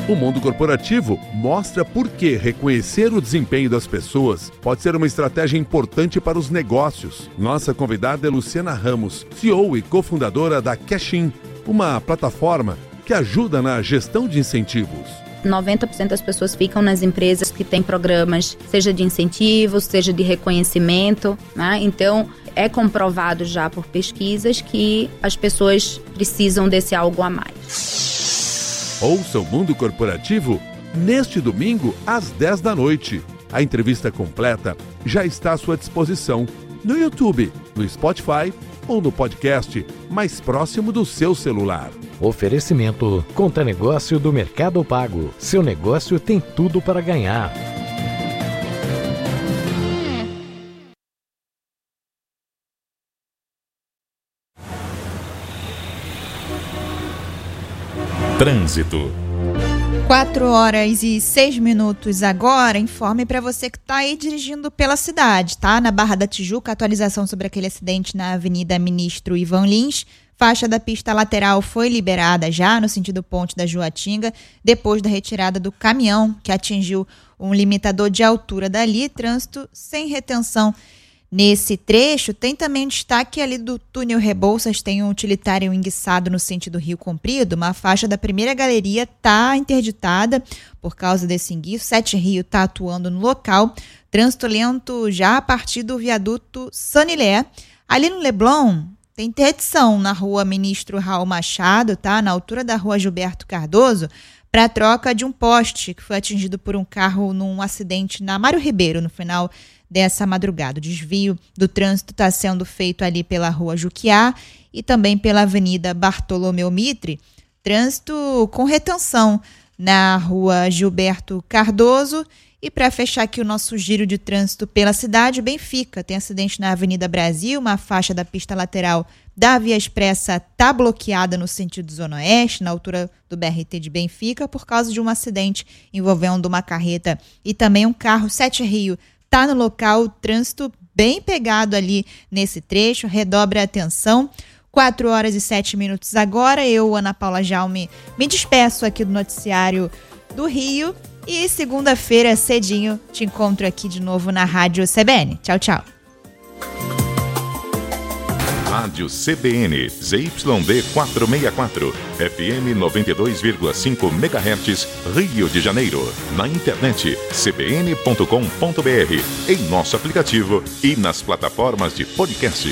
O Mundo Corporativo mostra por que reconhecer o desempenho das pessoas pode ser uma estratégia importante para os negócios. Nossa convidada é Luciana Ramos, CEO e cofundadora da Cashin, uma plataforma que ajuda na gestão de incentivos. 90% das pessoas ficam nas empresas que têm programas, seja de incentivos, seja de reconhecimento, né? Então, é comprovado já por pesquisas que as pessoas precisam desse algo a mais. Ouça o Mundo Corporativo neste domingo às 10 da noite. A entrevista completa já está à sua disposição no YouTube, no Spotify ou no podcast mais próximo do seu celular. Oferecimento Conta Negócio do Mercado Pago. Seu negócio tem tudo para ganhar. Trânsito. 4h06 agora. Informe para você que está aí dirigindo pela cidade, tá? Na Barra da Tijuca, atualização sobre aquele acidente na Avenida Ministro Ivan Lins. Faixa da pista lateral foi liberada já no sentido Ponte da Juatinga, depois da retirada do caminhão que atingiu um limitador de altura dali. Trânsito sem retenção nesse trecho. Tem também destaque ali do túnel Rebouças, tem um utilitário enguiçado no sentido Rio Comprido. Uma faixa da primeira galeria está interditada por causa desse enguiço. 7 Rio está atuando no local. Trânsito lento já a partir do viaduto Sanilé. Ali no Leblon, tem interdição na rua Ministro Raul Machado, tá? Na altura da rua Gilberto Cardoso, para a troca de um poste que foi atingido por um carro num acidente na Mário Ribeiro no final dessa madrugada. O desvio do trânsito está sendo feito ali pela rua Juquiá e também pela Avenida Bartolomeu Mitre. Trânsito com retenção na rua Gilberto Cardoso. E para fechar aqui o nosso giro de trânsito pela cidade, Benfica tem acidente na Avenida Brasil, uma faixa da pista lateral da Via Expressa está bloqueada no sentido Zona Oeste, na altura do BRT de Benfica, por causa de um acidente envolvendo uma carreta e também um carro. 7 Rio está no local, trânsito bem pegado ali nesse trecho, redobre a atenção. 4h07 agora, eu, Ana Paula Jaume, me despeço aqui do noticiário do Rio. E segunda-feira, cedinho, te encontro aqui de novo na Rádio CBN. Tchau, tchau. Rádio CBN, ZYD 464, FM 92,5 MHz, Rio de Janeiro. Na internet, cbn.com.br, em nosso aplicativo e nas plataformas de podcast.